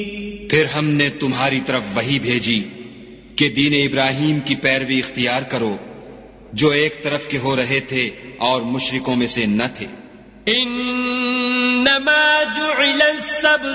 फिर हमने तुम्हारी तरफ वही भेजी कि दीन इब्राहीम की पैरवी इख्तियार करो, जो एक तरफ के हो रहे थे और मुशरिकों में से न थे।